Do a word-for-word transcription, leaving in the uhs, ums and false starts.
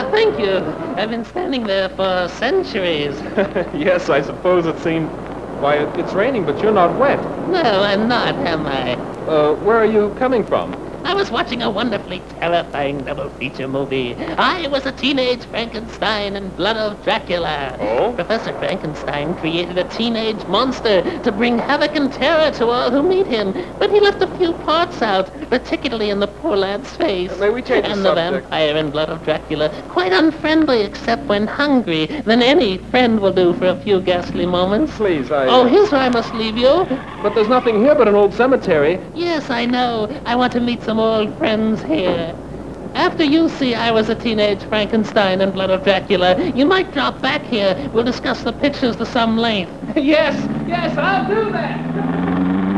Ah, thank you. I've been standing there for centuries. Yes, I suppose it seemed... Why, it, it's raining, but you're not wet. No, I'm not, am I? Uh, where are you coming from? I was watching a wonderfully terrifying double feature movie. I was a teenage Frankenstein and Blood of Dracula. Oh? Professor Frankenstein created a teenage monster to bring havoc and terror to all who meet him, but he left a few parts out, particularly in the poor lad's face. Uh, may we change the And the subject? vampire in Blood of Dracula, quite unfriendly except when hungry. Then any friend will do for a few ghastly moments. Please, I... Oh, here's where I must leave you. But there's nothing here but an old cemetery. Yes, I know. I want to meet some old friends here. After you see I Was a Teenage Frankenstein and Blood of Dracula, you might drop back here. We'll discuss the pictures to some length. Yes, yes, I'll do that.